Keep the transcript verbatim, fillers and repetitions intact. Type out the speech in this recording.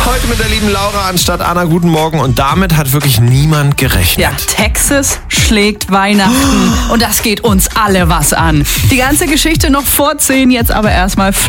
Heute mit der lieben Laura anstatt Anna. Guten Morgen. Und damit hat wirklich niemand gerechnet. Ja, Texas schlägt Weihnachten. Und das geht uns alle was an. Die ganze Geschichte noch vor zehn, jetzt aber erstmal